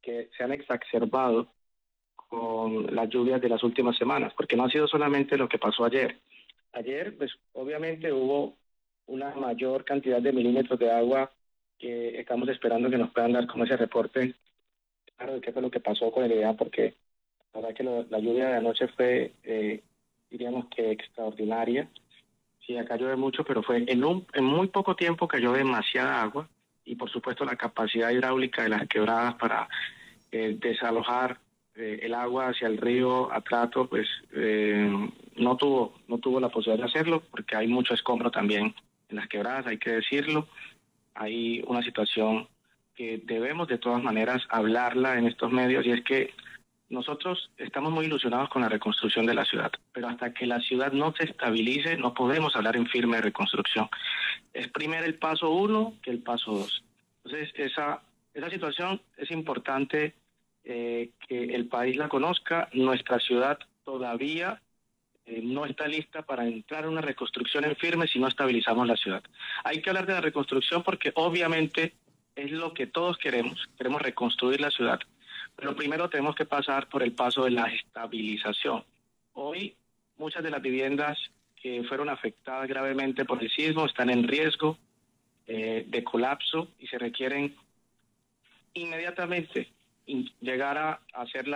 que se han exacerbado con las lluvias de las últimas semanas, porque no ha sido solamente lo que pasó ayer. Ayer, pues obviamente hubo una mayor cantidad de milímetros de agua que estamos esperando que nos puedan dar como ese reporte claro de qué fue lo que pasó con el IDEA, porque la verdad que la lluvia de anoche fue, diríamos que extraordinaria. Sí, acá llueve mucho, pero fue en muy poco tiempo cayó demasiada agua y por supuesto la capacidad hidráulica de las quebradas para desalojar el agua hacia el río Atrato, pues no tuvo la posibilidad de hacerlo porque hay mucho escombro también en las quebradas, hay que decirlo. Hay una situación que debemos de todas maneras hablarla en estos medios y es que nosotros estamos muy ilusionados con la reconstrucción de la ciudad, pero hasta que la ciudad no se estabilice no podemos hablar en firme de reconstrucción. Es primero el paso 1 que el paso 2. Entonces esa situación es importante que el país la conozca. Nuestra ciudad todavía no está lista para entrar en una reconstrucción en firme si no estabilizamos la ciudad. Hay que hablar de la reconstrucción porque obviamente es lo que todos queremos reconstruir la ciudad, pero primero tenemos que pasar por el paso de la estabilización. Hoy muchas de las viviendas que fueron afectadas gravemente por el sismo están en riesgo de colapso y se requieren inmediatamente llegar a hacer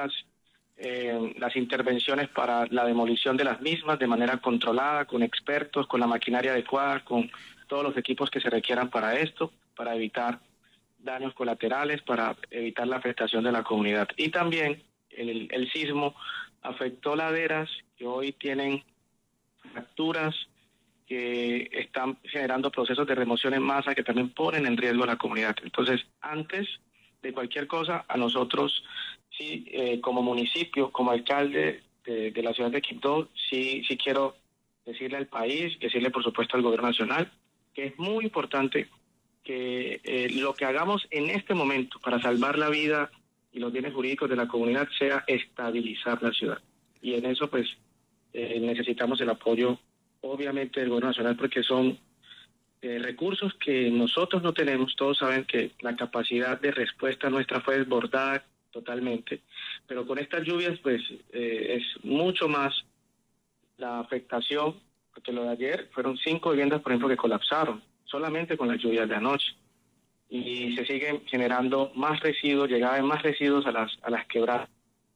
las intervenciones para la demolición de las mismas de manera controlada, con expertos, con la maquinaria adecuada, con todos los equipos que se requieran para esto, para evitar daños colaterales, para evitar la afectación de la comunidad. Y también el sismo afectó laderas que hoy tienen fracturas, que están generando procesos de remoción en masa que también ponen en riesgo a la comunidad. Entonces, antes de cualquier cosa, a nosotros, sí, como municipio, como alcalde de la ciudad de Quibdó, sí quiero decirle al país, decirle por supuesto al gobierno nacional, que es muy importante que lo que hagamos en este momento para salvar la vida y los bienes jurídicos de la comunidad sea estabilizar la ciudad. Y en eso, pues, necesitamos el apoyo, obviamente, del gobierno nacional, porque son recursos que nosotros no tenemos. Todos saben que la capacidad de respuesta nuestra fue desbordada totalmente, pero con estas lluvias pues es mucho más la afectación, porque lo de ayer fueron 5 viviendas, por ejemplo, que colapsaron solamente con las lluvias de anoche, y se siguen generando más residuos, llegaban más residuos a las quebradas.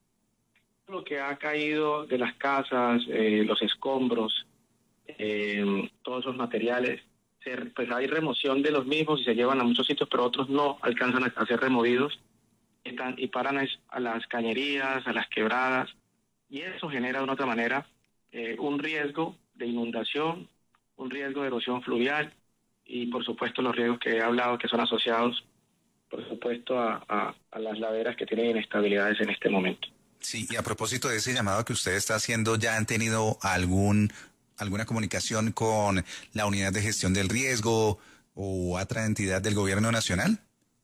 Lo que ha caído de las casas, los escombros, todos esos materiales, pues hay remoción de los mismos y se llevan a muchos sitios, pero otros no alcanzan a ser removidos y paran a las cañerías, a las quebradas, y eso genera de una otra manera un riesgo de inundación, un riesgo de erosión fluvial y por supuesto los riesgos que he hablado que son asociados por supuesto a las laderas que tienen inestabilidades en este momento. Sí, y a propósito de ese llamado que usted está haciendo, ¿ya han tenido alguna comunicación con la Unidad de Gestión del Riesgo o otra entidad del Gobierno Nacional?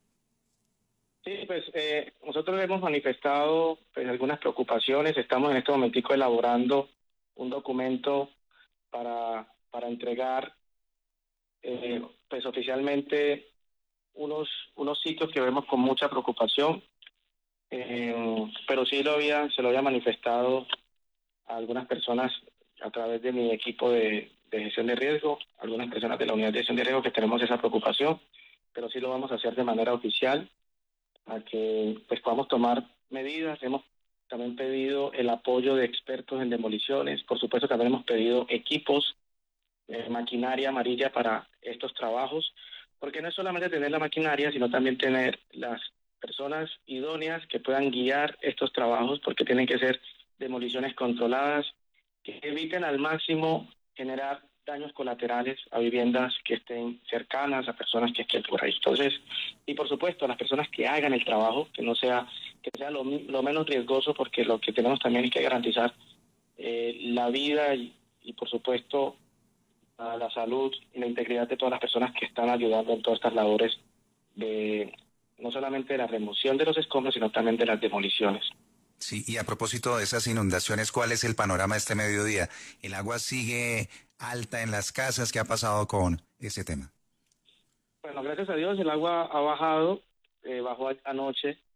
Sí, pues nosotros hemos manifestado pues algunas preocupaciones. Estamos en este momentico elaborando un documento para entregar pues oficialmente unos sitios que vemos con mucha preocupación, pero sí se lo había manifestado a algunas personas a través de mi equipo de gestión de riesgo, algunas personas de la unidad de gestión de riesgo que tenemos esa preocupación, pero sí lo vamos a hacer de manera oficial a que pues podamos tomar medidas. Hemos también pedido el apoyo de expertos en demoliciones, por supuesto también hemos pedido equipos, maquinaria amarilla para estos trabajos, porque no es solamente tener la maquinaria, sino también tener las personas idóneas que puedan guiar estos trabajos, porque tienen que ser demoliciones controladas, que eviten al máximo generar daños colaterales a viviendas que estén cercanas, a personas que estén por ahí. Entonces, y por supuesto, a las personas que hagan el trabajo, que sea lo menos riesgoso, porque lo que tenemos también es que garantizar la vida y por supuesto a la salud y la integridad de todas las personas que están ayudando en todas estas labores de no solamente de la remoción de los escombros, sino también de las demoliciones. Sí, y a propósito de esas inundaciones, ¿cuál es el panorama este mediodía? ¿El agua sigue alta en las casas? ¿Qué ha pasado con ese tema? Bueno, gracias a Dios el agua ha bajado, bajó anoche